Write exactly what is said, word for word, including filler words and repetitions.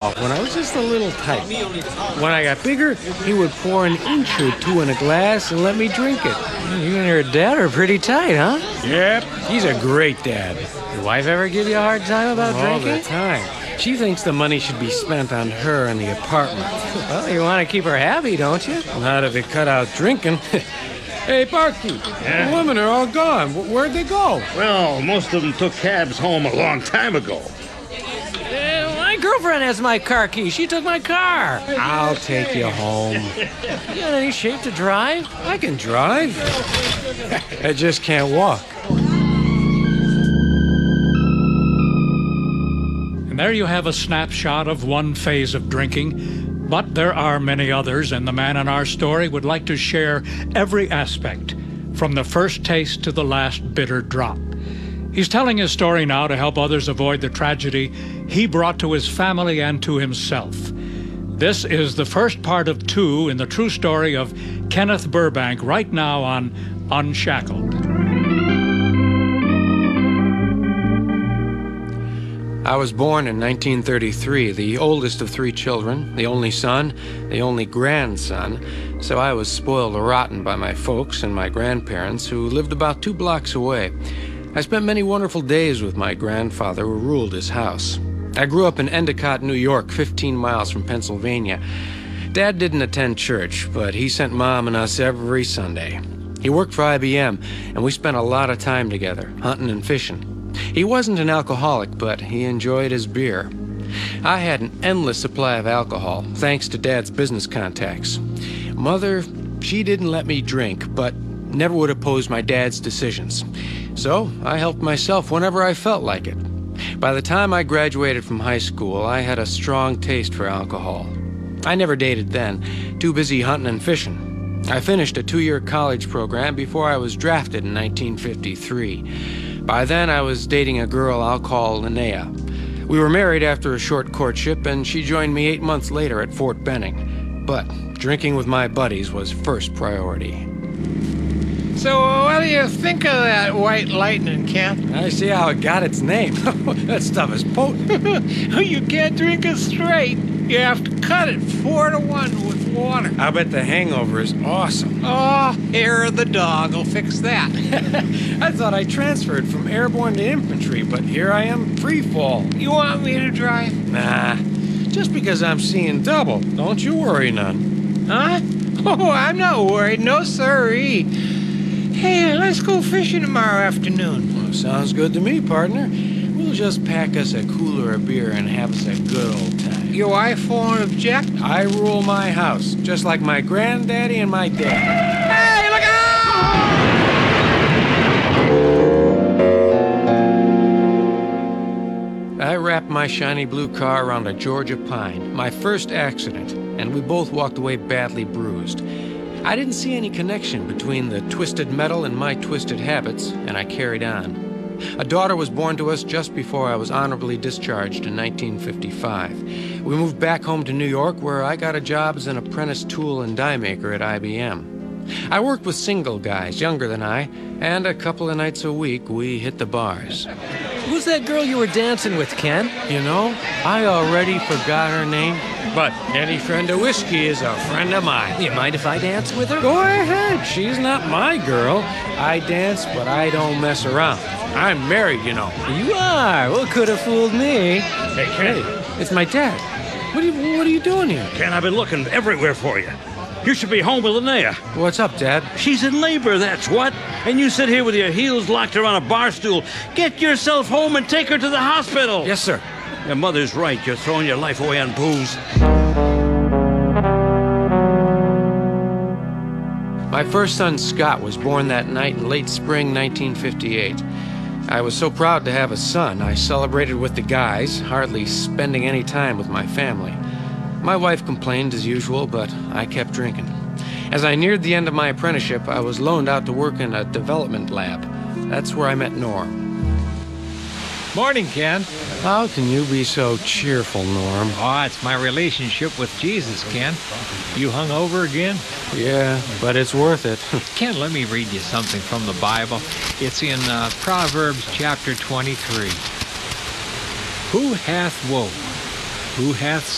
himself when I was just a little tight. When I got bigger, he would pour an inch or two in a glass and let me drink it. You and your dad are pretty tight, huh? Yep, he's a great dad. Your wife ever give you a hard time about All drinking? the time. She thinks the money should be spent on her and the apartment. Well, you want to keep her happy, don't you? Not if it cut out drinking. Hey, barkeep, Yeah? the women are all gone. Wh- Where'd they go? Well, most of them took cabs home a long time ago. Uh, my girlfriend has my car key. She took my car. I'll take you home. You in any shape to drive? I can drive. I just can't walk. And there you have a snapshot of one phase of drinking. But there are many others, and the man in our story would like to share every aspect, from the first taste to the last bitter drop. He's telling his story now to help others avoid the tragedy he brought to his family and to himself. This is the first part of two in the true story of Kenneth Burbank, right now on Unshackled. I was born in nineteen thirty-three, the oldest of three children, the only son, the only grandson, so I was spoiled rotten by my folks and my grandparents, who lived about two blocks away. I spent many wonderful days with my grandfather, who ruled his house. I grew up in Endicott, New York, fifteen miles from Pennsylvania. Dad didn't attend church, but he sent Mom and us every Sunday. He worked for I B M, and we spent a lot of time together, hunting and fishing. He wasn't an alcoholic, but he enjoyed his beer. I had an endless supply of alcohol, thanks to Dad's business contacts. Mother, she didn't let me drink, but never would oppose my dad's decisions. So I helped myself whenever I felt like it. By the time I graduated from high school, I had a strong taste for alcohol. I never dated then, too busy hunting and fishing. I finished a two-year college program before I was drafted in nineteen fifty-three. By then, I was dating a girl I'll call Linnea. We were married after a short courtship, and she joined me eight months later at Fort Benning. But drinking with my buddies was first priority. So, uh, what do you think of that white lightning, Ken? I see how it got its name. That stuff is potent. You can't drink it straight. You have to cut it four to one with water. I bet the hangover is awesome. Oh, hair of the dog will fix that. I thought I transferred from airborne to infantry, but here I am, free fall. You want me to drive? Nah, just because I'm seeing double, don't you worry none. Huh? Oh, I'm not worried. No, sirree. Hey, let's go fishing tomorrow afternoon. Well, sounds good to me, partner. We'll just pack us a cooler of beer and have us a good old time. Your wife won't object? I rule my house, just like my granddaddy and my dad. Hey, look out! I wrapped my shiny blue car around a Georgia pine, my first accident, and we both walked away badly bruised. I didn't see any connection between the twisted metal and my twisted habits, and I carried on. A daughter was born to us just before I was honorably discharged in nineteen fifty-five. We moved back home to New York, where I got a job as an apprentice tool and die maker at I B M. I worked with single guys younger than I, and a couple of nights a week we hit the bars. Who's that girl you were dancing with, Ken? You know, I already forgot her name, but any friend of whiskey is a friend of mine. You mind if I dance with her? Go ahead, she's not my girl. I dance, but I don't mess around. I'm married, you know. You are. Well, could have fooled me. Hey, Ken. It's my dad. What are you, what are you doing here? Ken, I've been looking everywhere for you. You should be home with Linnea. What's up, Dad? She's in labor, that's what. And you sit here with your heels locked around a bar stool. Get yourself home and take her to the hospital. Yes, sir. Your mother's right. You're throwing your life away on booze. My first son, Scott, was born that night in late spring nineteen fifty-eight. I was so proud to have a son, I celebrated with the guys, hardly spending any time with my family. My wife complained as usual, but I kept drinking. As I neared the end of my apprenticeship, I was loaned out to work in a development lab. That's where I met Norm. Morning, Ken. How can you be so cheerful, Norm? Oh, it's my relationship with Jesus, Ken. You hung over again? Yeah, but it's worth it. Ken, let me read you something from the Bible. It's in uh, Proverbs chapter twenty-three. Who hath woe? Who hath